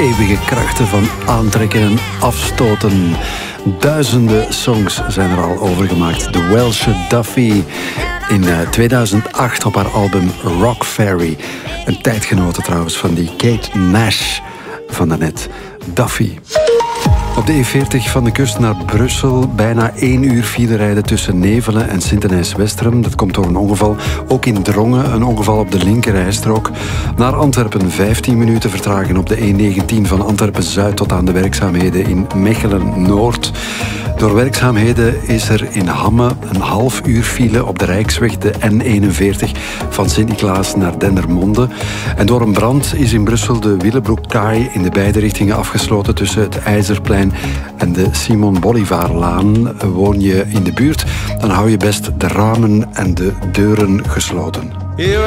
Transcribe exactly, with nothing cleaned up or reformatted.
eeuwige krachten van aantrekken en afstoten. Duizenden songs zijn er al over gemaakt. De Welsche Duffy in tweeduizend acht op haar album Rock Fairy. Een tijdgenote trouwens van die Kate Nash van daarnet. Duffy. Op de E veertig van de kust naar Brussel bijna één uur file rijden tussen Nevelen en Sint-Denijs-Westerem. Dat komt door een ongeval. Ook in Drongen een ongeval op de linkerrijstrook. Naar Antwerpen vijftien minuten vertragen op de E negentien van Antwerpen-Zuid tot aan de werkzaamheden in Mechelen-Noord. Door werkzaamheden is er in Hamme een half uur file op de Rijksweg, de N eenenveertig van Sint-Niklaas naar Dendermonde. En door een brand is in Brussel de Willebroekkaai in de beide richtingen afgesloten tussen het IJzerplein en de Simon Bolivarlaan. Woon je in de buurt, dan hou je best de ramen en de deuren gesloten.